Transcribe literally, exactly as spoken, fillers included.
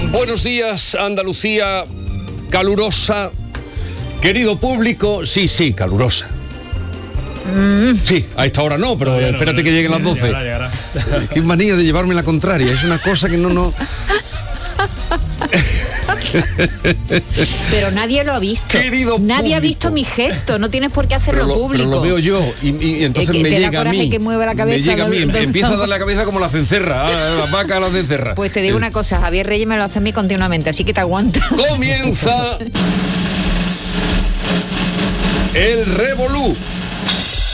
Buenos días, Andalucía calurosa. Querido público, sí, sí, calurosa. Mm. Sí, a esta hora no, pero no, espérate no, que lleguen las doce. Llegará, llegará. Qué manía de llevarme la contraria, es una cosa que no, no... Pero nadie lo ha visto. Querido nadie público. ha visto mi gesto, no tienes por qué hacerlo pero lo, público. Pero lo veo yo y, y entonces eh, me llega a mí. Que mueve la cabeza, me llega a mí, do, do, empieza do. a dar la cabeza como la cencerra, la vaca a la cencerra. Pues te digo una cosa, Javier Reyes me lo hace a mí continuamente, así que te aguanta. Comienza el revolú.